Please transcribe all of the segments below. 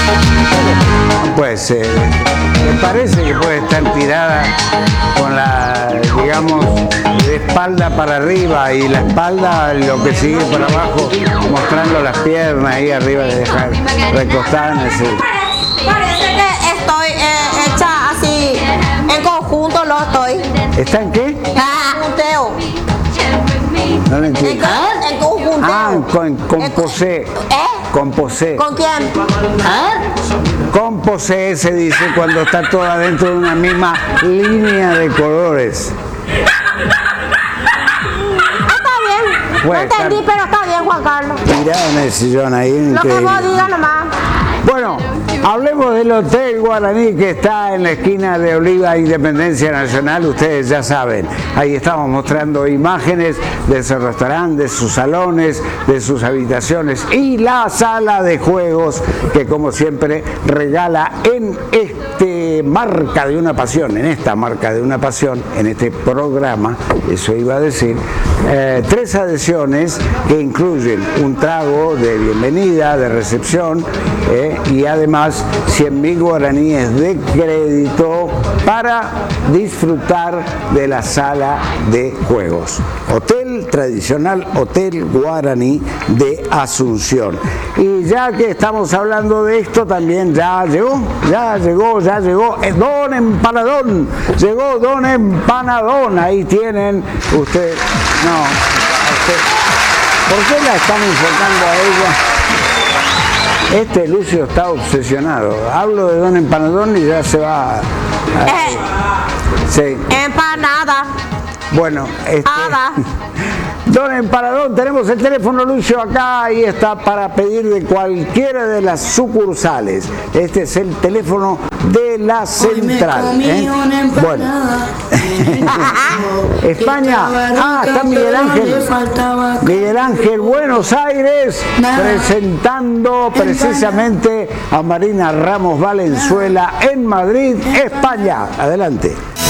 Pues me parece que puede estar tirada con la, digamos, de espalda para arriba y la espalda lo que sigue para abajo, mostrando las piernas ahí arriba de dejar recostada en el suelo. Parece que estoy hecha así, en conjunto lo estoy. ¿Está en qué? Conjunteo. No lo entiendo. En conjunteo. Ah, composé. Composé. ¿Con quién? Composé se dice cuando está toda dentro de una misma línea de colores. Está bien. No entendí, pero está bien, Juan Carlos. Tirado en el sillón ahí. Lo que Increíble. vos digas nomás. Bueno, hablemos del Hotel Guaraní que está en la esquina de Oliva e Independencia Nacional. Ustedes ya saben, ahí estamos mostrando imágenes de ese restaurante, de sus salones, de sus habitaciones y la sala de juegos que como siempre regala en Marca de una Pasión, en esta Marca de una Pasión, en este programa, eso iba a decir, 3 adhesiones que incluyen un trago de bienvenida, de recepción, y además 100.000 guaraníes de crédito para disfrutar de la sala de juegos. Hotel tradicional, Hotel Guaraní de Asunción. Y ya que estamos hablando de esto, también ya llegó Don Empanadón. Llegó Don Empanadón. Ahí tienen ustedes. No, ¿por qué la están enfocando a ella? Este Lucio está obsesionado. Hablo de Don Empanadón y ya se va. Sí. Empanada. Bueno, Don Empanadón, tenemos el teléfono, Lucio, acá, ahí está, para pedir de cualquiera de las sucursales. Este es el teléfono de la central. Bueno, España, está Miguel Ángel. Miguel Ángel, Buenos Aires, presentando precisamente a Marina Ramos Valenzuela en Madrid, España. Adelante.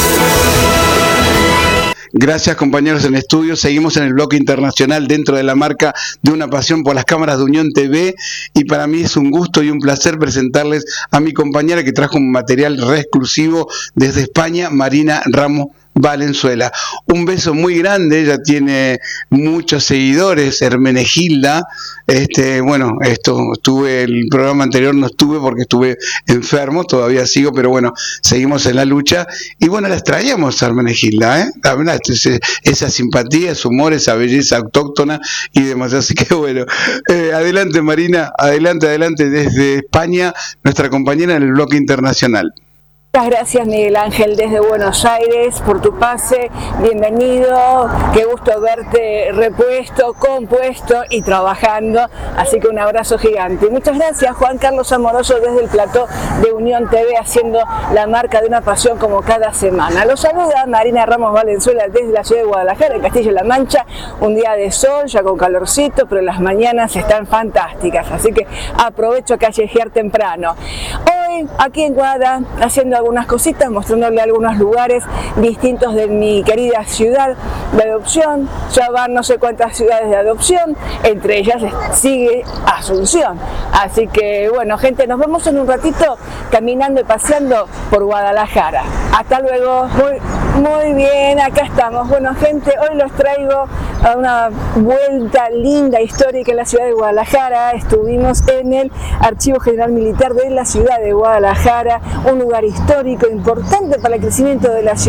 Gracias, compañeros en estudio. Seguimos en el bloque internacional dentro de la Marca de una Pasión por las cámaras de Unión TV, y para mí es un gusto y un placer presentarles a mi compañera que trajo un material re exclusivo desde España, Marina Ramos Valenzuela. Un beso muy grande, ella tiene muchos seguidores, Hermenegilda. Bueno, estuve el programa anterior, no estuve porque estuve enfermo, todavía sigo, pero bueno, seguimos en la lucha. Y bueno, la extrañamos a Hermenegilda, la verdad, esa simpatía, ese humor, esa belleza autóctona y demás. Así que bueno, adelante Marina, adelante desde España, nuestra compañera en el bloque internacional. Muchas gracias, Miguel Ángel, desde Buenos Aires, por tu pase. Bienvenido, qué gusto verte repuesto, compuesto y trabajando. Así que un abrazo gigante. Muchas gracias, Juan Carlos Amoroso, desde el plató de Unión TV, haciendo la Marca de una Pasión como cada semana. Los saluda Marina Ramos Valenzuela desde la ciudad de Guadalajara, en Castilla-La Mancha. Un día de sol, ya con calorcito, pero las mañanas están fantásticas. Así que aprovecho a callejear temprano. Hoy, aquí en Guada, haciendo algunas cositas, mostrándole algunos lugares distintos de mi querida ciudad de adopción. Ya van no sé cuántas ciudades de adopción, entre ellas sigue Asunción. Así que bueno, gente, nos vemos en un ratito caminando y paseando por Guadalajara. Hasta luego. Muy bien, acá estamos. Bueno, gente, hoy los traigo a una vuelta linda, histórica en la ciudad de Guadalajara. Estuvimos en el Archivo General Militar de la ciudad de Guadalajara, un lugar histórico importante para el crecimiento de la ciudad.